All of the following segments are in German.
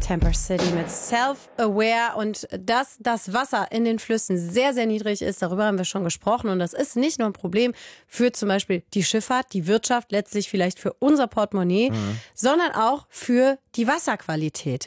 Temper City mit Self-Aware und dass das Wasser in den Flüssen sehr, sehr niedrig ist, darüber haben wir schon gesprochen und das ist nicht nur ein Problem für zum Beispiel die Schifffahrt, die Wirtschaft, letztlich vielleicht für unser Portemonnaie, sondern auch für die Wasserqualität.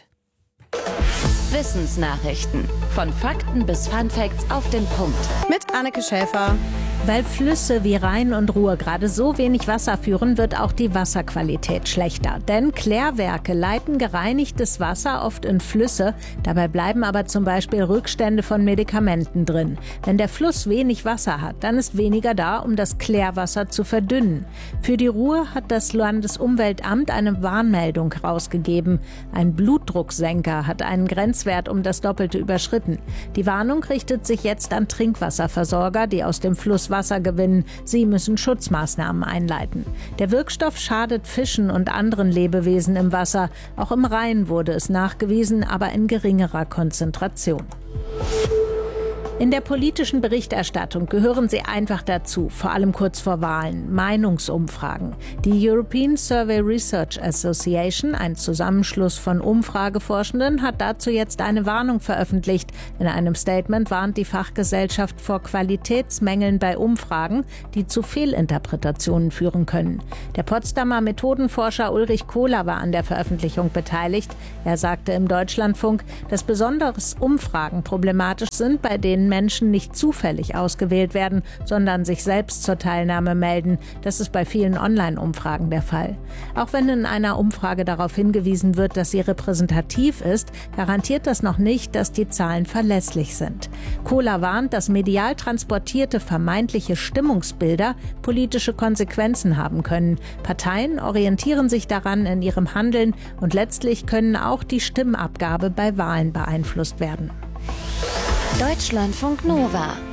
Wissensnachrichten. Von Fakten bis Funfacts auf den Punkt. Mit Anneke Schäfer. Weil Flüsse wie Rhein und Ruhr gerade so wenig Wasser führen, wird auch die Wasserqualität schlechter. Denn Klärwerke leiten gereinigtes Wasser oft in Flüsse. Dabei bleiben aber zum Beispiel Rückstände von Medikamenten drin. Wenn der Fluss wenig Wasser hat, dann ist weniger da, um das Klärwasser zu verdünnen. Für die Ruhr hat das Landesumweltamt eine Warnmeldung rausgegeben. Ein Blutdrucksenker hat einen Grenzwert um das Doppelte überschritten. Die Warnung richtet sich jetzt an Trinkwasserversorger, die aus dem Fluss Wasser gewinnen. Sie müssen Schutzmaßnahmen einleiten. Der Wirkstoff schadet Fischen und anderen Lebewesen im Wasser. Auch im Rhein wurde es nachgewiesen, aber in geringerer Konzentration. In der politischen Berichterstattung gehören sie einfach dazu, vor allem kurz vor Wahlen, Meinungsumfragen. Die European Survey Research Association, ein Zusammenschluss von Umfrageforschenden, hat dazu jetzt eine Warnung veröffentlicht. In einem Statement warnt die Fachgesellschaft vor Qualitätsmängeln bei Umfragen, die zu Fehlinterpretationen führen können. Der Potsdamer Methodenforscher Ulrich Kohler war an der Veröffentlichung beteiligt. Er sagte im Deutschlandfunk, dass besonders Umfragen problematisch sind, bei denen Menschen nicht zufällig ausgewählt werden, sondern sich selbst zur Teilnahme melden. Das ist bei vielen Online-Umfragen der Fall. Auch wenn in einer Umfrage darauf hingewiesen wird, dass sie repräsentativ ist, garantiert das noch nicht, dass die Zahlen verlässlich sind. Kohler warnt, dass medial transportierte vermeintliche Stimmungsbilder politische Konsequenzen haben können. Parteien orientieren sich daran in ihrem Handeln und letztlich können auch die Stimmabgabe bei Wahlen beeinflusst werden. Deutschlandfunk Nova